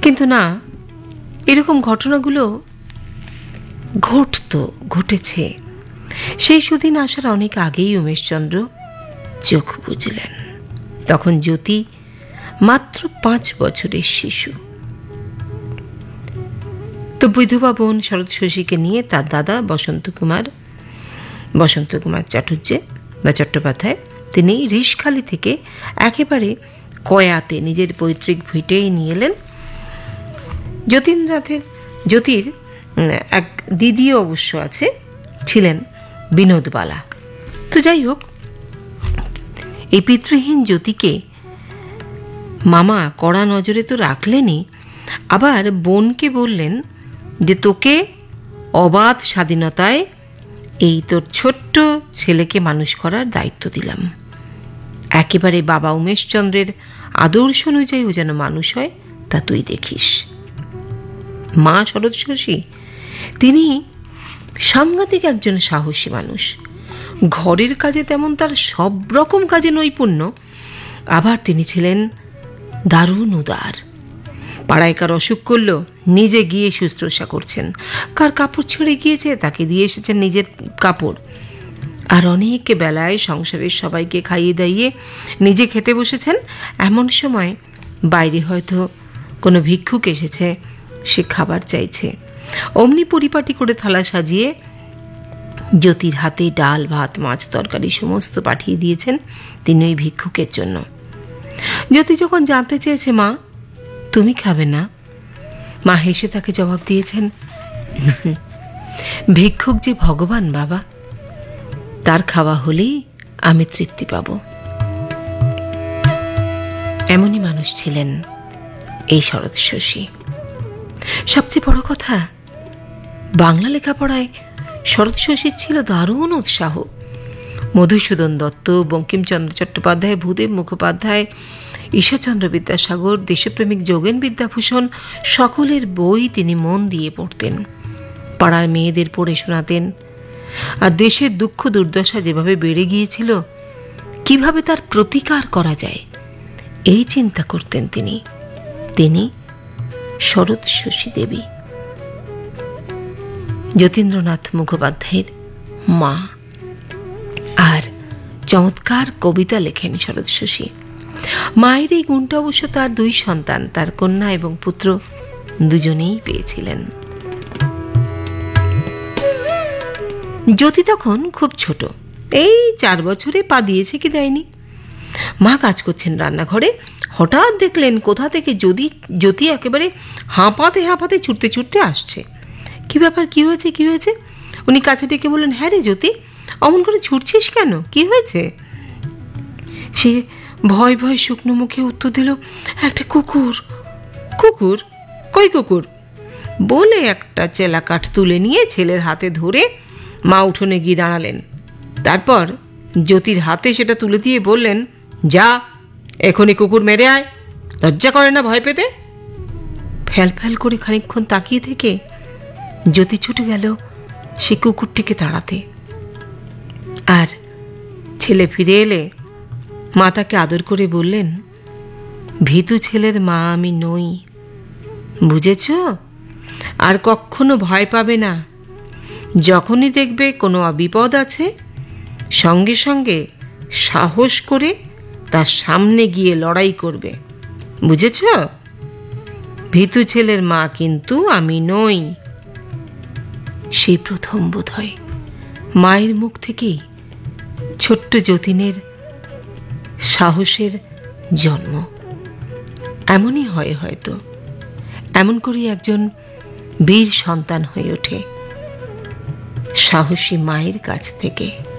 কিন্তু না, এরকম ঘটনাগুলো ঘটেছে। সেই সুদিন আসার অনেক আগেই উমেশচন্দ্র চোখ বুঝলেন। তখন জ্যোতি মাত্র 5 বছরের শিশু। তো বিধবা বোন শরৎ শশীকে নিয়ে তার দাদা বসন্ত কুমার চট্টোপাধ্যায়, তিনি রিশখালী থেকে একেবারে কয়াতে নিজের পৈতৃক ভিটেই নিয়ে এলেন। জ্যোতির এক দিদিও অবশ্য আছে, ছিলেন বিনোদবালা। তো যাই হোক, এই পিতৃহীন জ্যোতিকে মামা কড়া নজরে তো রাখলেনই, আবার বোনকে বললেন যে তোকে অবাধ স্বাধীনতায় এই তোর ছোট্ট ছেলেকে মানুষ করার দায়িত্ব দিলাম। একেবারে বাবা উমেশচন্দ্রের আদর্শ অনুযায়ী ও যেন মানুষ হয়, তা তুই দেখিস। মা শরৎ শশী তিনি সাংঘাতিক একজন সাহসী মানুষ। ঘরের কাজে তেমন তার সব রকম কাজে নৈপুণ্য, আবার তিনি ছিলেন দারুণ উদার। পাড়ায় কার অসুখ করল, নিজে গিয়ে শুশ্রূষা করছেন। কার কাপড় ছেড়ে গিয়েছে, তাকে দিয়ে এসেছেন নিজের কাপড়। আর অনেক বেলায় সংসারের সবাইকে খাইয়ে দাইয়ে নিজে খেতে বসেছেন। এমন সময় বাইরে হয়তো কোনো ভিক্ষুক এসেছে, সে খাবার চাইছে, অমনি পরিপাটি করে থালা সাজিয়ে জ্যোতির হাতে ডাল ভাত মাছ তরকারি সমস্ত পাঠিয়ে দিয়েছেন তিনি ওই ভিক্ষুকের জন্য। জ্যোতি যখন জানতে চেয়েছে, মা তুমি খাবে না, মা হেসে তাকে জবাব দিয়েছেন, ভিক্ষুক যে ভগবান বাবা, তার খাওয়া হলেই আমি তৃপ্তি পাব। এমনই মানুষ ছিলেন এই শরৎ শশী। সবচেয়ে বড় কথা, বাংলা লেখাপড়ায় শরৎ শশীর ছিল দারুণ উৎসাহ। মধুসূদন দত্ত, বঙ্কিমচন্দ্র চট্টোপাধ্যায়, ভূদেব মুখোপাধ্যায়, ঈশ্বরচন্দ্র বিদ্যাসাগর, দেশপ্রেমিক যোগেন বিদ্যাভূষণ সকলের বই তিনি মন দিয়ে পড়তেন। পাড়ার মেয়েদের পড়ে শোনাতেন। আর দেশের দুঃখ দুর্দশা যেভাবে বেড়ে গিয়েছিল, কিভাবে তার প্রতিকার করা যায়, এই চিন্তা করতেন তিনি শরৎ শশী দেবী, যতীন্দ্রনাথ মুখোপাধ্যায়ের মা। আর চমৎকার কবিতা লেখেন শরৎ শশী। মায়ের এই গুণটা অবশ্য তার 2 সন্তান, তার কন্যা এবং পুত্র দুজনেই পেয়েছিলেন। জ্যোতি তখন খুব ছোট, এই 4 বছরে পা দিয়েছে কি দেয়নি। মা কাজ করছেন রান্নাঘরে, হঠাৎ দেখলেন কোথা থেকে জ্যোতি একেবারে হাঁপাতে ছুটতে আসছে। কি ব্যাপার, কি হয়েছে? উনি কাছে ডেকে বললেন, হ্যাঁ রে জ্যোতি, অমন করে ছুটছিস কেন, কি হয়েছে? সে ভয় শুকনো মুখে উত্তর দিল, একটা কুকুর। কই কুকুর? বলে একটা চেলা কাঠ তুলে নিয়ে ছেলের হাতে ধরে মা উঠোনে গিয়ে দাঁড়ালেন। তারপর জ্যোতির হাতে সেটা তুলে দিয়ে বললেন, যা এখনই কুকুর মেরে আয়, লজ্জা করে না ভয় পেতে? ফ্যাল করে খানিকক্ষণ তাকিয়ে থেকে জ্যোতি ছুটে গেল সে কুকুরটিকে তাড়াতে। আর ছেলে ফিরে এলে মা তাকে আদর করে বললেন, ভীতু ছেলের মা আমি নই, বুঝেছ? আর কখনো ভয় পাবে না। যখনই দেখবে কোনো বিপদ আছে, সঙ্গে সঙ্গে সাহস করে তার সামনে গিয়ে লড়াই করবে, বুঝেছ? ভীতু ছেলের মা কিন্তু আমি নই। সেই প্রথম বোধ হয় মায়ের মুখ থেকেই ছোট্ট যতীনের সাহসের জন্ম। এমনই হয় হয়তো, এমন করেই একজন বীর সন্তান হয়ে ওঠে সাহসী মায়ের কাছ থেকে।